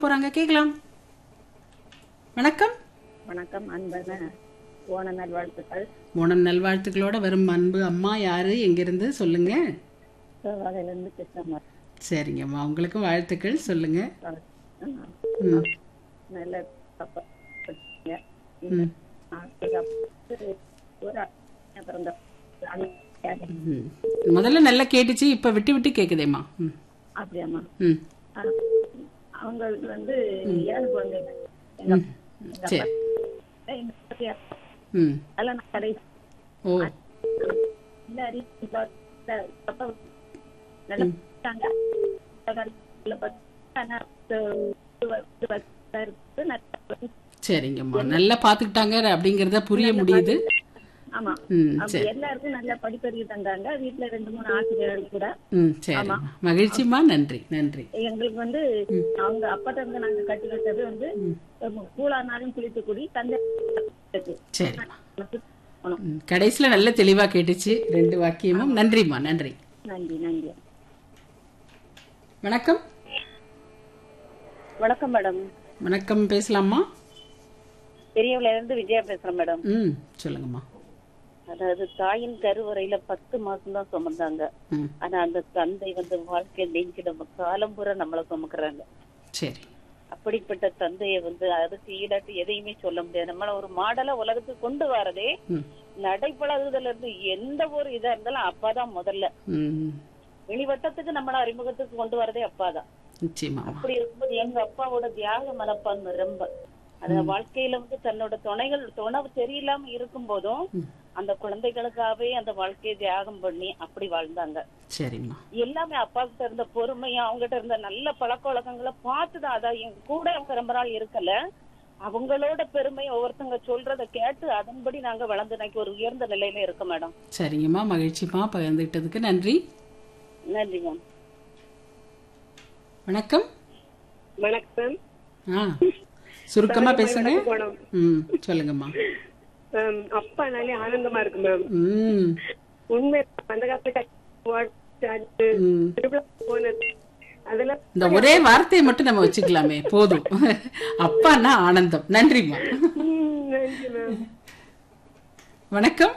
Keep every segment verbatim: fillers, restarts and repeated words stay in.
போறாங்க கேக்கலாம். வணக்கம். வணக்கம் அன்பான ஓண நல்வாழ்த்துக்கள். ஓணம் நல்வாழ்த்துக்களோட வரும் அன்பு அம்மா யாரு, எங்கிருந்து சொல்லுங்க. சிவகாலையிலிருந்து கிருஷ்ணம்மா. சரிங்கம்மா, உங்களுக்கும் வாழ்த்துக்கள் சொல்லுங்க. ம். நல்ல அப்பா படிச்சீங்க. ம். ஒரு பிறந்த ம். முதல்ல நல்லா கேட்டுச்சு, இப்ப விட்டு விட்டு கேக்குதேம்மா. ம். அப்படியாம்மா? ம். அவங்களுக்கு வந்து ஏழு குழந்தைங்க. ம். சரி. ம். அதெல்லாம் நான் கடை ஓ. சரிங்கம்மா, நல்லா பாத்துக்கிட்டாங்க அப்படிங்கறத புரிய முடியுது. ஆமா, ம். சரி. எல்லாருக்கும் நல்ல படிப்பறிவு தந்தாங்க. வீட்டுல ரெண்டு மூணு ஆசிரியர்கள் கூட. ம். சரி, மகிழ்ச்சிமா, நன்றி நன்றி. எங்களுக்கு வந்து அவங்க அப்பாட்ட இருந்து நாங்க கட்டி வச்சது வந்து கூழானாலும் குளித்து குடி தந்தை. சரிம்மா, கடைசியில நல்ல தெளிவா கேட்டுச்சு ரெண்டு வாக்கியமும். நன்றிம்மா, நன்றி. நன்றி நன்றி. வணக்கம். வணக்கம் மேடம். வணக்கம், பேசலாமா? பெரியவள இருந்து விஜயா பேசுறேன் மேடம். ம். சொல்லுங்கம்மா. அதாவது தாயின் கருவறையில பத்து மாசம் தான் சுமந்தாங்க. ஆனா அந்த தந்தை வந்து வாழ்க்கை நெஞ்சிட காலம்புற நம்மளை சுமக்குறாங்க. சரி. அப்படிப்பட்ட தந்தைய வந்து அதுக்கு ஈடாட்டு எதையுமே சொல்ல முடியாது. நம்மள ஒரு மாடலா உலகத்துக்கு கொண்டு வரதே நடைபழகுதல இருந்து எந்த ஒரு இதா இருந்தாலும் அப்பாதான் முதல்ல. வெளிவட்டத்துக்கு நம்மள அறிமுகத்துக்கு கொண்டு வரதே அப்பாதான். அப்படி இருக்கும்போது எங்க அப்பாவோட தியாக மனப்பான்மை ரொம்ப, அத வாழ்க்கையில வந்து தன்னோட துணைகள் துணை சரியில்லாம இருக்கும் போதும் அந்த குழந்தைகளுக்காகவே அந்த வாழ்க்கையை தியாகம் பண்ணி அப்படி வாழ்ந்தாங்க. சரிம்மா. எல்லாமே அப்பா கிட்ட இருந்த பொறுமையா அவங்ககிட்ட இருந்த நல்ல பழக்க வழக்கங்களை பார்த்துதான். அதான் எங்க கூட அவங்க ரொம்ப நாள் இருக்கல, அவங்களோட பெருமை ஒவ்வொருத்தங்க சொல்றத கேட்டு அதன்படி நாங்க வளர்ந்து இன்னைக்கு ஒரு உயர்ந்த நிலையில இருக்க மேடம். சரிங்கம்மா, மகிழ்ச்சிமா, பகிர்ந்துகிட்டதுக்கு நன்றி. நன்றி மேம். வணக்கம். வணக்கம். ஆ, சுருக்கமா பேசுங்க. ம். சொல்லுங்கம்மா. அப்பானாலே ஆனந்தமா இருக்கு மேம். ம். உண்மை அந்த காலத்துல அதெல்லாம் இந்த ஒரே வார்த்தையை மட்டும் நம்ம வச்சுக்கலாமே, போதும். அப்பான்னா ஆனந்தம். நன்றிம்மா. நன்றி மேம். வணக்கம்.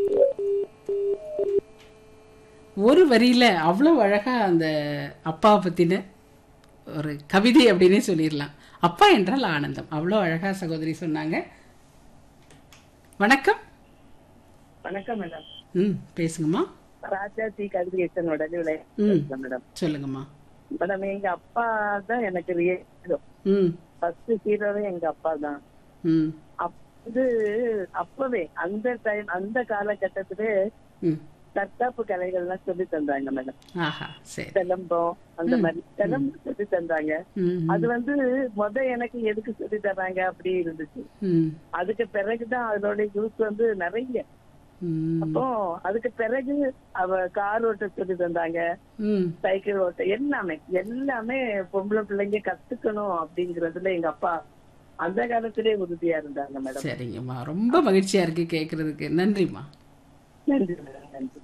ஒரு வரியில அவ்வளவு அழகா அந்த அப்பா பத்தின ஒரு கவிதை அப்படின்னே சொல்லிடலாம். அப்பா என்றால் ஆனந்தம், அவ்வளவு அழகா சகோதரி சொன்னாங்க. வணக்கம். வணக்கம் மேடம். ம். பேசுங்கம்மா. ராஜா டி கதிரேசனோட மேடம். சொல்லுங்கம்மா. மேடம், எங்க அப்பா தான் எனக்கு ஹீரோ. ஃபர்ஸ்ட் ஹீரோவே எங்க அப்பா தான். வந்து அப்பவே அந்த டைம் அந்த காலகட்டத்திலே தற்காப்பு கலைகள் எல்லாம் சொல்லி தந்தாங்க மேடம். சிலம்பம் அந்த மாதிரி சிலம்பம் சொல்லி தந்தாங்க. அது வந்து முத எனக்கு எதுக்கு சொல்லி தர்றாங்க அப்படி இருந்துச்சு. அதுக்கு பிறகுதான் அதோட யூஸ் வந்து நிறைய. அப்போ அதுக்கு பிறகு அவ கார் ஓட்ட சொல்லி தந்தாங்க, சைக்கிள் ஓட்ட, எல்லாமே எல்லாமே பொம்பளை பிள்ளைங்க கத்துக்கணும் அப்படிங்கறதுல எங்க அப்பா அந்த காலத்திலே உறுதியா இருந்தாங்க மேடம். சரிங்கம்மா, ரொம்ப மகிழ்ச்சியா இருக்கு கேக்குறதுக்கு. நன்றிம்மா. நன்றி மேடம். நன்றி.